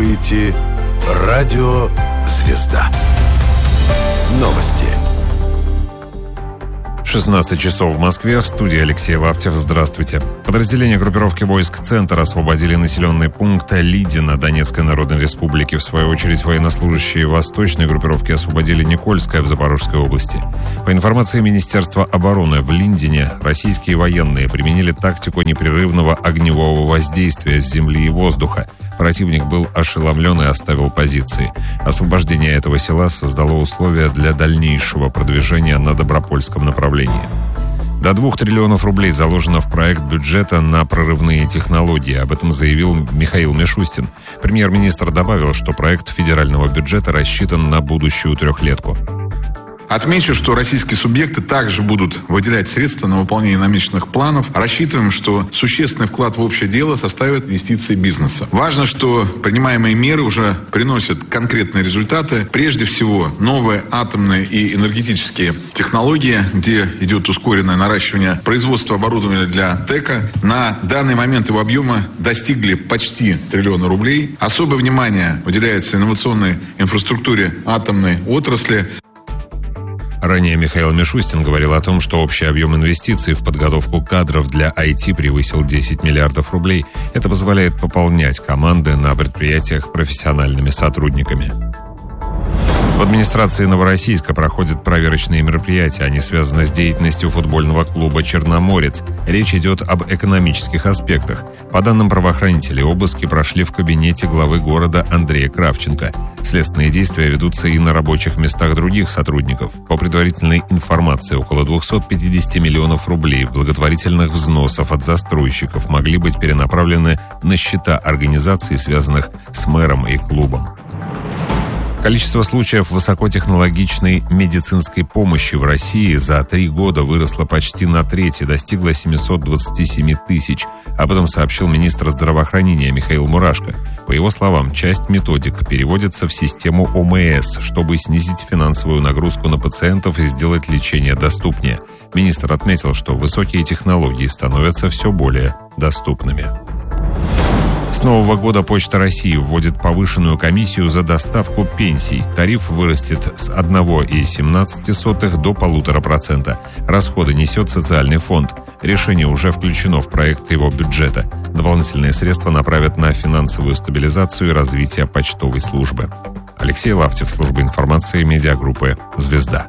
слушаете «Радио Звезда». Новости. 16 часов в Москве. В студии Алексей Лаптев. Здравствуйте. Подразделения группировки войск «Центр» освободили населенный пункт Лидино Донецкой Народной Республики. В свою очередь, военнослужащие восточной группировки освободили Никольское в Запорожской области. По информации Министерства обороны, в Лидине российские военные применили тактику непрерывного огневого воздействия с земли и воздуха. Противник был ошеломлен и оставил позиции. Освобождение этого села создало условия для дальнейшего продвижения на Добропольском направлении. До 2 триллионов рублей заложено в проект бюджета на прорывные технологии. Об этом заявил Михаил Мишустин. Премьер-министр добавил, что проект федерального бюджета рассчитан на будущую трехлетку. Отмечу, что российские субъекты также будут выделять средства на выполнение намеченных планов. Рассчитываем, что существенный вклад в общее дело составят инвестиции бизнеса. Важно, что принимаемые меры уже приносят конкретные результаты. Прежде всего, новые атомные и энергетические технологии, где идет ускоренное наращивание производства оборудования для ТЭКа. На данный момент его объемы достигли почти триллиона рублей. Особое внимание уделяется инновационной инфраструктуре атомной отрасли. Ранее Михаил Мишустин говорил о том, что общий объем инвестиций в подготовку кадров для IT превысил 10 миллиардов рублей. Это позволяет пополнять команды на предприятиях профессиональными сотрудниками. В администрации Новороссийска проходят проверочные мероприятия. Они связаны с деятельностью футбольного клуба «Черноморец». Речь идет об экономических аспектах. По данным правоохранителей, обыски прошли в кабинете главы города Андрея Кравченко. Следственные действия ведутся и на рабочих местах других сотрудников. По предварительной информации, около 250 миллионов рублей благотворительных взносов от застройщиков могли быть перенаправлены на счета организаций, связанных с мэром и клубом. Количество случаев высокотехнологичной медицинской помощи в России за 3 года выросло почти на треть и достигло 727 тысяч. Об этом сообщил министр здравоохранения Михаил Мурашко. По его словам, часть методик переводится в систему ОМС, чтобы снизить финансовую нагрузку на пациентов и сделать лечение доступнее. Министр отметил, что высокие технологии становятся все более доступными. С нового года Почта России вводит повышенную комиссию за доставку пенсий. Тариф вырастет с 1,17 до 1,5%. Расходы несет социальный фонд. Решение уже включено в проект его бюджета. Дополнительные средства направят на финансовую стабилизацию и развитие почтовой службы. Алексей Лаптев, служба информации медиагруппы «Звезда».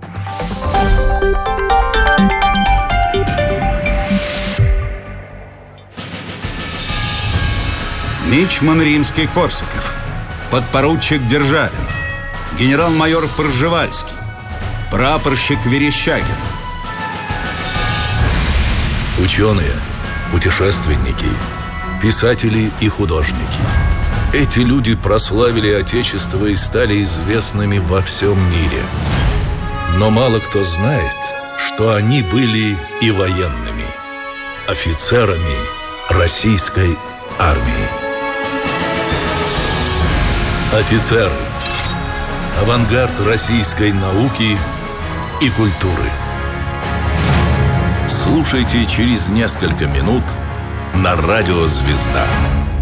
Мичман Римский-Корсаков, подпоручик Державин, генерал-майор Пржевальский, прапорщик Верещагин. Ученые, путешественники, писатели и художники. Эти люди прославили Отечество и стали известными во всем мире. Но мало кто знает, что они были и военными, офицерами российской армии. Офицеры. Авангард российской науки и культуры. Слушайте через несколько минут на радио «Звезда».